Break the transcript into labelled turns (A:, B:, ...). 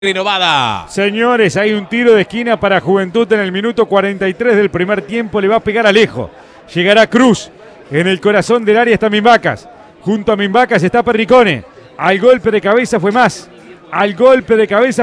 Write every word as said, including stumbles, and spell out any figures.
A: renovada.
B: Señores, hay un tiro de esquina para Juventud en el minuto cuarenta y tres del primer tiempo. Le va a pegar Alejo. Llegará Cruz. En el corazón del área está Mimbacas. Junto a Mimbacas está Perricone. Al golpe de cabeza fue más. Al golpe de cabeza